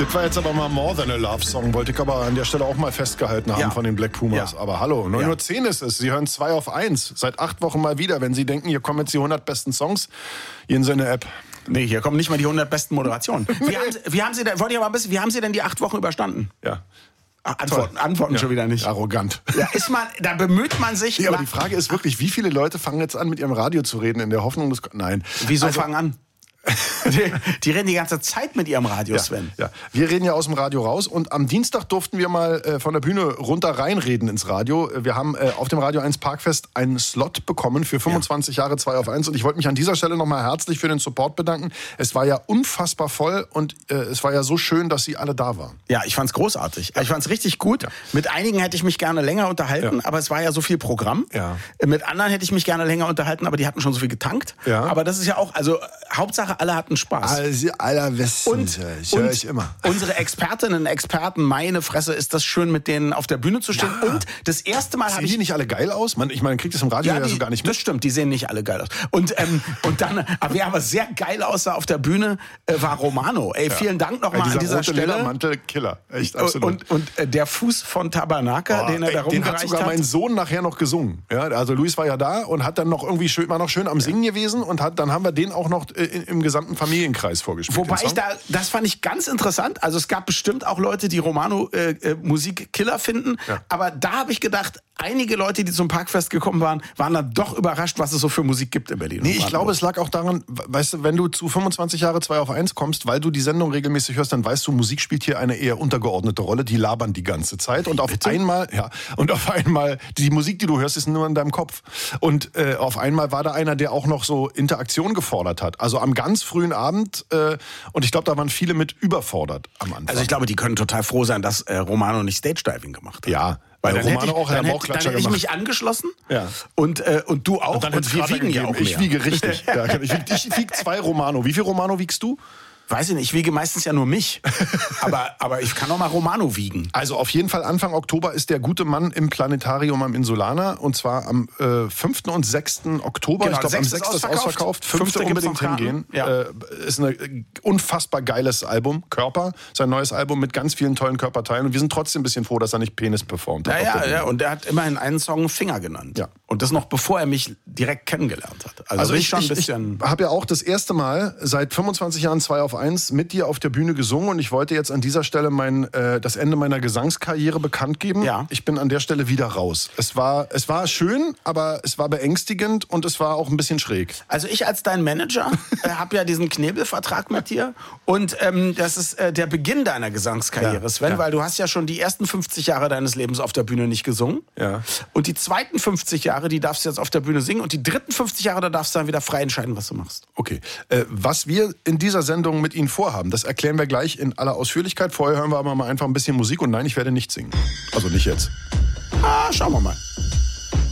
Das war jetzt aber mal More Than a Love Song, wollte ich aber an der Stelle auch mal festgehalten haben von den Black Pumas. Ja. Aber hallo, 9:10 Uhr ist es. Sie hören 2 auf 1. Seit 8 Wochen mal wieder. Wenn Sie denken, hier kommen jetzt die 100 besten Songs, gehen Sie in eine App. Nee, hier kommen nicht mal die 100 besten Moderationen. Wie haben Sie denn die 8 Wochen überstanden? Ja. Antworten schon wieder nicht. Arrogant. Ja, da bemüht man sich. Ja, aber die Frage ist wirklich, wie viele Leute fangen jetzt an, mit ihrem Radio zu reden, in der Hoffnung, Nein. Wieso fangen an? Die reden die ganze Zeit mit ihrem Radio, Sven. Ja. Wir reden ja aus dem Radio raus und am Dienstag durften wir mal von der Bühne runter reinreden ins Radio. Wir haben auf dem Radio 1 Parkfest einen Slot bekommen für 25 Jahre 2 auf 1 und ich wollte mich an dieser Stelle nochmal herzlich für den Support bedanken. Es war ja unfassbar voll und es war ja so schön, dass Sie alle da waren. Ja, ich fand's großartig. Ich fand's richtig gut. Ja. Mit einigen hätte ich mich gerne länger unterhalten, aber es war ja so viel Programm. Ja. Mit anderen hätte ich mich gerne länger unterhalten, aber die hatten schon so viel getankt. Ja. Aber das ist ja auch, also Hauptsache alle hatten Spaß. Also allerbesten, und höre ich immer. Unsere Expertinnen und Experten, meine Fresse, ist das schön, mit denen auf der Bühne zu stehen. Ja. Und das erste Mal habe ich... Sehen die nicht alle geil aus? Ich meine, man kriegt das im Radio ja so gar nicht mit. Das stimmt, die sehen nicht alle geil aus. Und dann, wer aber sehr geil aussah auf der Bühne, war Romano. Ey, vielen Dank nochmal an dieser Stelle. Mantel, Killer. Echt, absolut. Und der Fuß von Tabernakel, den er da rumgereicht hat. Den hat sogar mein Sohn nachher noch gesungen. Ja, also Luis war ja da und hat dann noch irgendwie war noch schön am Singen gewesen und dann haben wir den auch noch im gesamten Familienkreis vorgespielt. Wobei das fand ich ganz interessant. Also es gab bestimmt auch Leute, die Romano Musik Killer finden. Ja. Aber da habe ich gedacht, einige Leute, die zum Parkfest gekommen waren dann doch überrascht, was es so für Musik gibt in Berlin. Nee, ich glaube, es lag auch daran, weißt du, wenn du zu 25 Jahre 2 auf 1 kommst, weil du die Sendung regelmäßig hörst, dann weißt du, Musik spielt hier eine eher untergeordnete Rolle. Die labern die ganze Zeit. Und auf einmal, die Musik, die du hörst, ist nur in deinem Kopf. Und auf einmal war da einer, der auch noch so Interaktion gefordert hat. Also am ganz frühen Abend. Und ich glaube, da waren viele mit überfordert am Anfang. Also ich glaube, die können total froh sein, dass Romano nicht Stage-Diving gemacht hat. Ja. Weil dann hätte ich mich angeschlossen und du auch. Und dann wir wiegen ja auch mehr. Ich wiege richtig. Ich wiege 2 Romano. Wie viel Romano wiegst du? Weiß ich nicht, ich wiege meistens ja nur mich. aber ich kann auch mal Romano wiegen. Also auf jeden Fall Anfang Oktober ist der gute Mann im Planetarium am Insulaner. Und zwar am 5. und 6. Oktober. Genau, ich glaube, am 6. ist ausverkauft. 5. unbedingt hingehen. Ja. Ist ein unfassbar geiles Album. Körper. Sein neues Album mit ganz vielen tollen Körperteilen. Und wir sind trotzdem ein bisschen froh, dass er nicht Penis performt hat. Ja, und er hat immerhin einen Song Finger genannt. Ja. Und das noch bevor er mich direkt kennengelernt hat. Also ich habe ja auch das erste Mal seit 25 Jahren 2 auf 1 mit dir auf der Bühne gesungen und ich wollte jetzt an dieser Stelle das Ende meiner Gesangskarriere bekannt geben. Ja. Ich bin an der Stelle wieder raus. Es war schön, aber es war beängstigend und es war auch ein bisschen schräg. Also ich als dein Manager habe ja diesen Knebelvertrag mit dir und das ist der Beginn deiner Gesangskarriere, Sven, weil du hast ja schon die ersten 50 Jahre deines Lebens auf der Bühne nicht gesungen. Ja. Und die zweiten 50 Jahre, die darfst du jetzt auf der Bühne singen und die dritten 50 Jahre, da darfst du dann wieder frei entscheiden, was du machst. Okay. Was wir in dieser Sendung mit Ihnen vorhaben, das erklären wir gleich in aller Ausführlichkeit. Vorher hören wir aber mal einfach ein bisschen Musik und nein, ich werde nicht singen. Also nicht jetzt. Schauen wir mal.